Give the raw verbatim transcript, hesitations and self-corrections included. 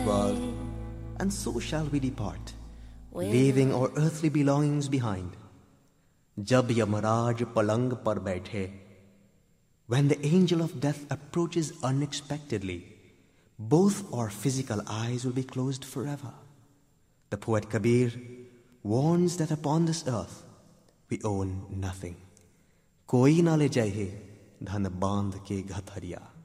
world, and so shall we depart, leaving our earthly belongings behind. Jab Yamaraj palang par baithe, when the angel of death approaches unexpectedly, both our physical eyes will be closed forever. The poet Kabir warns that upon this earth we own nothing. Koi na le jaye dhan bandh ke ghathariya.